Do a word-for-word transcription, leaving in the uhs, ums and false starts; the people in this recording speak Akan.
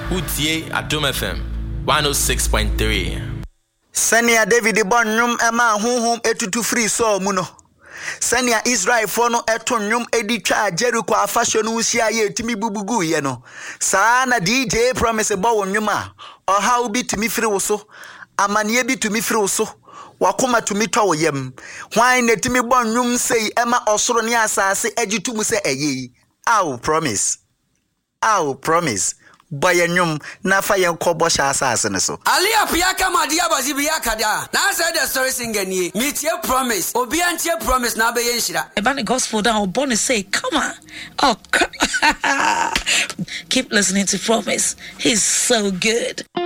Utie Adom F M one oh six point three. Senia David Bonum Emma Hum etutu free so muno. Senia Israel for no etonyum editwa Jericho afashion usia ye timi bubugu ye no. Sana D J promise bo wonwuma. Oha ubi timi free wo so. Amanie bi tumi free wo so. Wakoma tumi twa wo yam. Hwan na timi bonwum sei ema osoro ne asase agitu mu se eye. Aw promise. Aw promise. Boyenyum na fa yen kobo sha asase ne so. Ali apiaka madia bazi biaka da. Na say the story singani. Meet your promise. Obi antie promise na be yen shira. About the gospel down born to say, come on. Oh, keep listening to Promise. He's so good.